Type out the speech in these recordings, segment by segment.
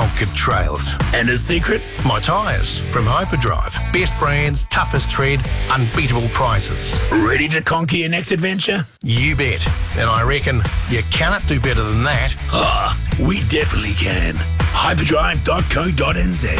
conquered trails. And a secret? My tyres from Hyperdrive. Best brands, toughest tread, unbeatable prices. Ready to conquer your next adventure? You bet. And I reckon you cannot do better than that. We definitely can. Hyperdrive.co.nz.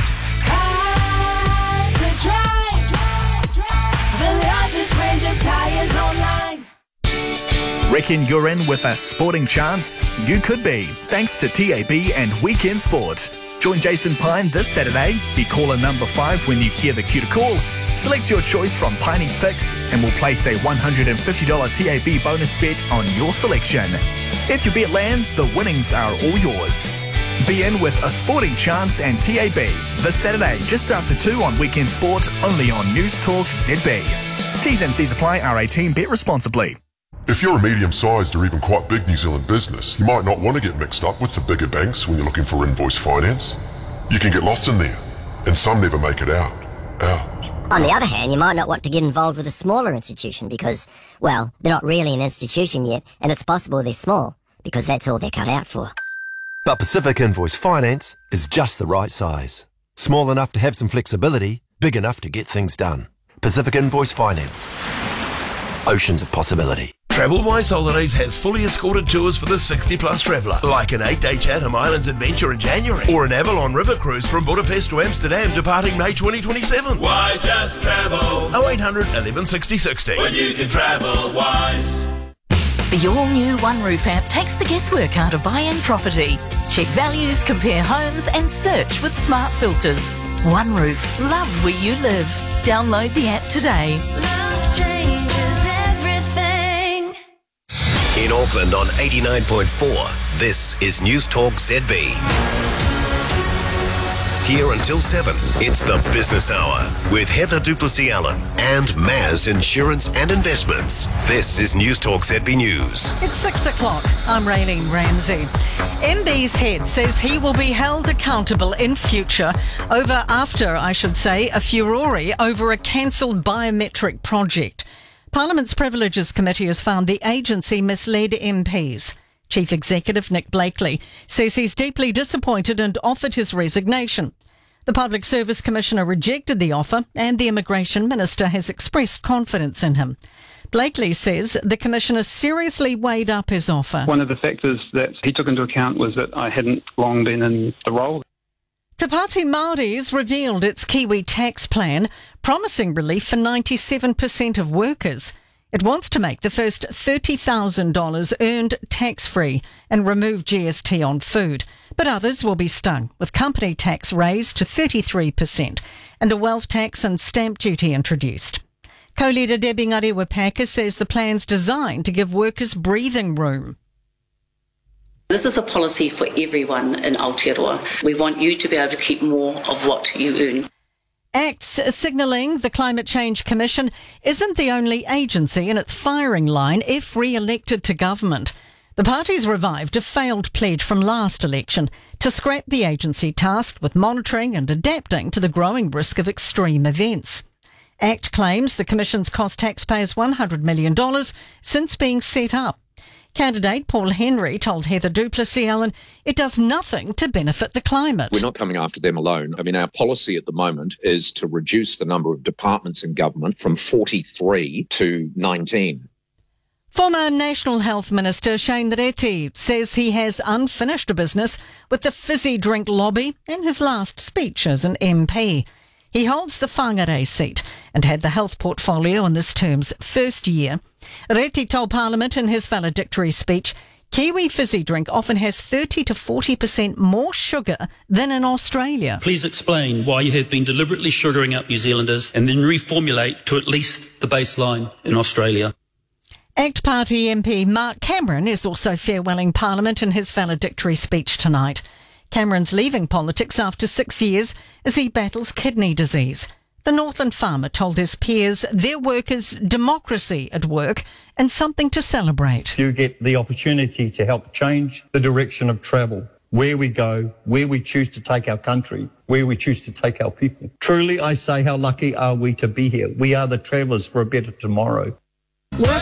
Hyperdrive, the largest range of tyres online. Reckon you're in with a sporting chance? You could be, thanks to TAB and Weekend Sport. Join Jason Pine this Saturday. Be caller number 5 when you hear the cue to call. Select your choice from Piney's picks and we'll place a $150 TAB bonus bet on your selection. If your bet lands, the winnings are all yours. Be in with a sporting chance and TAB this Saturday just after 2 on Weekend Sport, only on News Talk ZB. T's and C's apply. R18. Bet responsibly. If you're a medium-sized or even quite big New Zealand business, you might not want to get mixed up with the bigger banks when you're looking for invoice finance. You can get lost in there, and some never make it out. On the other hand, you might not want to get involved with a smaller institution because, well, they're not really an institution yet, and it's possible they're small, because that's all they're cut out for. But Pacific Invoice Finance is just the right size. Small enough to have some flexibility, big enough to get things done. Pacific Invoice Finance. Oceans of possibility. TravelWise Holidays has fully escorted tours for the 60-plus traveller, like an 8-day Chatham Islands adventure in January, or an Avalon River cruise from Budapest to Amsterdam departing May 2027. Why just travel? 0800 11 60 60. When you can travel wise. The all-new OneRoof app takes the guesswork out of buying property. Check values, compare homes and search with smart filters. OneRoof. Love where you live. Download the app today. Love changes everything. In Auckland on 89.4, this is News Talk ZB. Here until 7, it's the Business Hour with Heather Duplessis-Allen and Maz Insurance and Investments. This is News Talk ZB News. It's 6 o'clock. I'm Raylene Ramsey. MB's head says he will be held accountable in future after a furore over a cancelled biometric project. Parliament's Privileges Committee has found the agency misled MPs. Chief Executive Nick Blakely says he's deeply disappointed and offered his resignation. The Public Service Commissioner rejected the offer and the Immigration Minister has expressed confidence in him. Blakely says the Commissioner seriously weighed up his offer. One of the factors that he took into account was that I hadn't long been in the role. Te Pāti Māori's revealed its Kiwi tax plan, promising relief for 97% of workers. It wants to make the first $30,000 earned tax-free and remove GST on food. But others will be stung, with company tax raised to 33% and a wealth tax and stamp duty introduced. Co-leader Debbie Ngarewa-Packer says the plan's designed to give workers breathing room. This is a policy for everyone in Aotearoa. We want you to be able to keep more of what you earn. ACT's signalling the Climate Change Commission isn't the only agency in its firing line if re-elected to government. The party's revived a failed pledge from last election to scrap the agency tasked with monitoring and adapting to the growing risk of extreme events. ACT claims the Commission's cost taxpayers $100 million since being set up. Candidate Paul Henry told Heather Duplessis-Allen it does nothing to benefit the climate. We're not coming after them alone. I mean, our policy at the moment is to reduce the number of departments in government from 43 to 19. Former National Health Minister Shane Reti says he has unfinished business with the fizzy drink lobby in his last speech as an MP. He holds the Whangarei seat and had the health portfolio in this term's first year. Reti told Parliament in his valedictory speech, Kiwi fizzy drink often has 30 to 40% more sugar than in Australia. Please explain why you have been deliberately sugaring up New Zealanders and then reformulate to at least the baseline in Australia. ACT Party MP Mark Cameron is also farewelling Parliament in his valedictory speech tonight. Cameron's leaving politics after 6 years as he battles kidney disease. The Northland farmer told his peers their work is democracy at work and something to celebrate. You get the opportunity to help change the direction of travel, where we go, where we choose to take our country, where we choose to take our people. Truly, I say, how lucky are we to be here? We are the travellers for a better tomorrow.